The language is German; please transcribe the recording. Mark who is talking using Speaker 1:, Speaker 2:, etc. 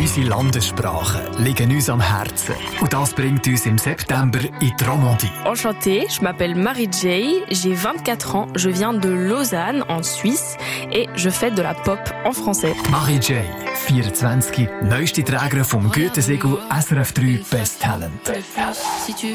Speaker 1: Unsere Landessprachen liegen uns am Herzen. Und das bringt uns im September in die Romandie.
Speaker 2: Enchantée, je m'appelle Marie-Jay, j'ai 24 ans, je viens de Lausanne en Suisse et je fais de la pop en français.
Speaker 1: Marie-Jay, 24, neueste Trägerin vom Gütesiegel SRF 3 Best Talent.